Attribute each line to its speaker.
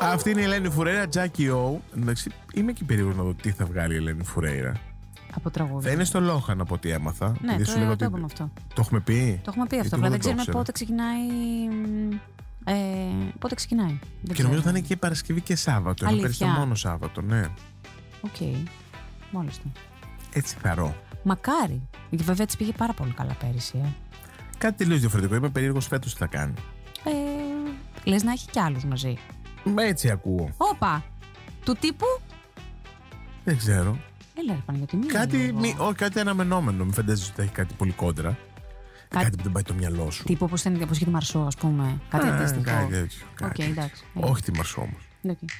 Speaker 1: Αυτή είναι η Ελένη Φουρέιρα, Jackie O. Εντάξει, είμαι και περίεργο να δω τι θα βγάλει η Ελένη Φουρέιρα.
Speaker 2: Από τραγούδι.
Speaker 1: Θα είναι στο Λόχαν από ό,τι έμαθα.
Speaker 2: Ναι, το είπαμε αυτό.
Speaker 1: Το έχουμε πει.
Speaker 2: Το έχουμε πει αυτό. Απλά δεν ξέρουμε πότε ξεκινάει. Πότε ξεκινάει.
Speaker 1: Και νομίζω θα είναι και Παρασκευή και Σάββατο. Ενώ πέρυσι ήταν μόνο Σάββατο, ναι.
Speaker 2: Οκ. Μάλιστα.
Speaker 1: Έτσι χαρώ.
Speaker 2: Μακάρι. Γιατί βέβαια έτσι πήγε πάρα πολύ καλά πέρυσι.
Speaker 1: Κάτι τελείως διαφορετικό. Είμαι περίεργος φέτος τι θα κάνει.
Speaker 2: Λες να έχει κι άλλους μαζί.
Speaker 1: Μα έτσι ακούω.
Speaker 2: Όπα! Του τύπου.
Speaker 1: Δεν ξέρω.
Speaker 2: Έλα ρε Παναγιώτη,
Speaker 1: κάτι αναμενόμενο. Μην φαντάζεσαι ότι θα έχει κάτι πολύ κόντρα. Κάτι που δεν πάει το μυαλό σου.
Speaker 2: Τύπου όπως είχε τη Μαρσό, ας πούμε. Κάτι αντίστοιχο.
Speaker 1: Κάτι τέτοιο.
Speaker 2: Okay, εντάξει.
Speaker 1: Όχι τη Μαρσό όμως.
Speaker 2: Okay.